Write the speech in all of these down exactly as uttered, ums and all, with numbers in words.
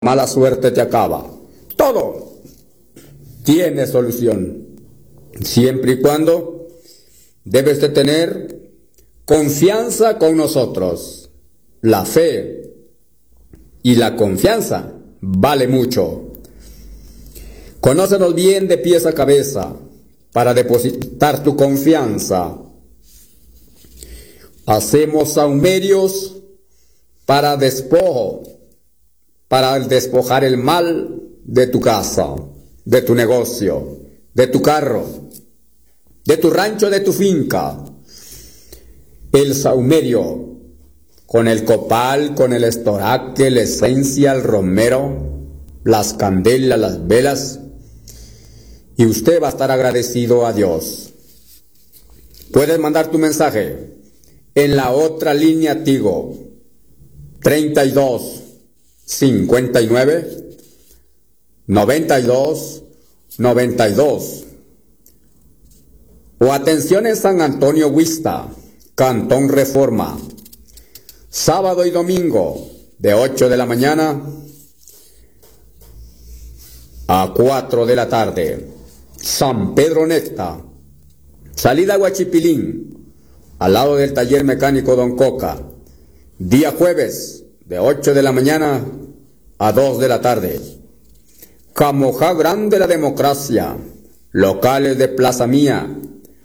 mala suerte te acaba. Todo tiene solución, siempre y cuando debes de tener confianza con nosotros. La fe y la confianza vale mucho. Conócenos bien de pies a cabeza para depositar tu confianza. Hacemos saumerios para despojo, para despojar el mal de tu casa, de tu negocio, de tu carro, de tu rancho, de tu finca. El saumerio, con el copal, con el estoraque, la esencia, el romero, las candelas, las velas, y usted va a estar agradecido a Dios. Puedes mandar tu mensaje en la otra línea Tigo, treinta y dos, cincuenta y nueve, noventa y dos, noventa y dos. O atención en San Antonio Huista, Cantón Reforma, sábado y domingo, de ocho de la mañana a cuatro de la tarde. San Pedro Necta, salida Huachipilín, al lado del taller mecánico Don Coca. Día jueves, de ocho de la mañana a dos de la tarde. Camojá Grande la Democracia, locales de Plaza Mía,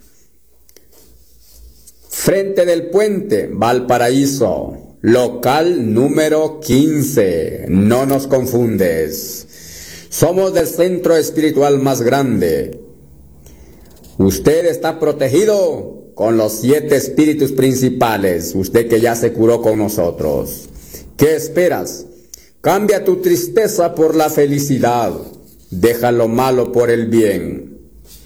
frente del puente Valparaíso, local número quince. No nos confundes. Somos del centro espiritual más grande. Usted está protegido con los siete espíritus principales, usted que ya se curó con nosotros. ¿Qué esperas? Cambia tu tristeza por la felicidad. Deja lo malo por el bien.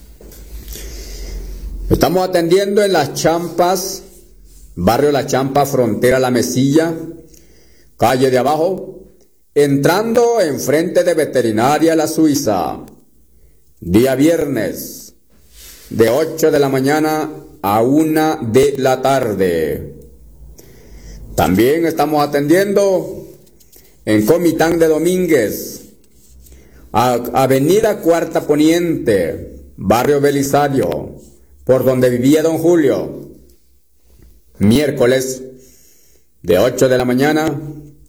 Estamos atendiendo en Las Champas, barrio La Champa, frontera La Mesilla, calle de abajo, entrando enfrente de Veterinaria La Suiza. Día viernes, de ocho de la mañana a una de la tarde. También estamos atendiendo en Comitán de Domínguez, a Avenida Cuarta Poniente, barrio Belisario, por donde vivía Don Julio. Miércoles, de ocho de la mañana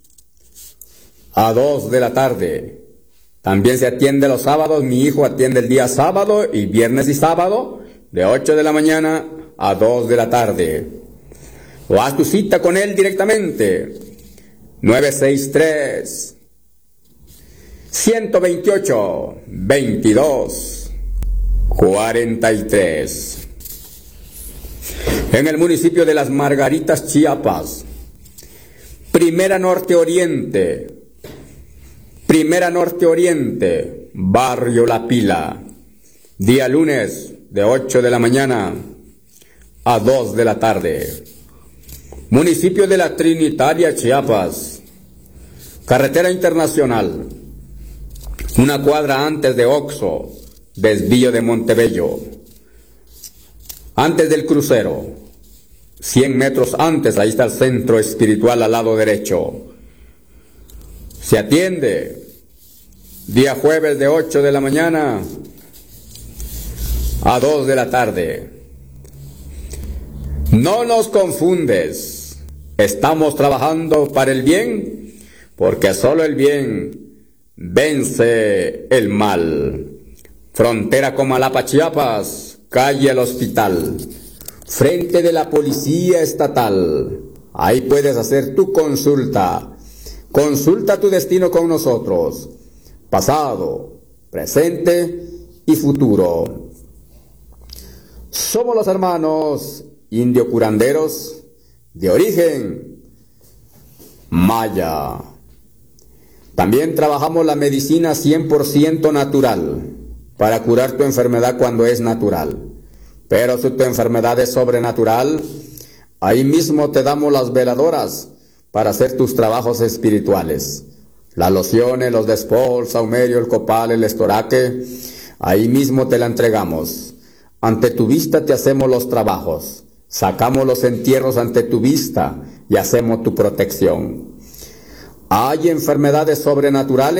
a dos de la tarde. También se atiende los sábados. Mi hijo atiende el día sábado y viernes y sábado, de ocho de la mañana a dos de la tarde. O haz tu cita con él directamente. nueve seis tres, uno dos ocho, veintidós cuarenta y tres. En el municipio de Las Margaritas, Chiapas. Primera Norte Oriente. Primera Norte Oriente, barrio La Pila. Día lunes, de ocho de la mañana a dos de la tarde. Municipio de La Trinitaria, Chiapas. Carretera internacional. Una cuadra antes de Oxo, desvío de Montebello. Antes del crucero. cien metros antes, ahí está el centro espiritual al lado derecho. Se atiende día jueves de ocho de la mañana a dos de la tarde. No nos confundes. Estamos trabajando para el bien, porque solo el bien vence el mal. Frontera Comalapa, Chiapas, calle El Hospital, frente de la Policía Estatal. Ahí puedes hacer tu consulta. Consulta tu destino con nosotros, pasado, presente y futuro. Somos los hermanos indio curanderos de origen maya. También trabajamos la medicina cien por ciento natural para curar tu enfermedad cuando es natural. Pero si tu enfermedad es sobrenatural, ahí mismo te damos las veladoras para hacer tus trabajos espirituales. Las lociones, los despojos, el saumerio, el copal, el estoraque, ahí mismo te la entregamos. Ante tu vista te hacemos los trabajos. Sacamos los entierros ante tu vista y hacemos tu protección. Hay enfermedades sobrenaturales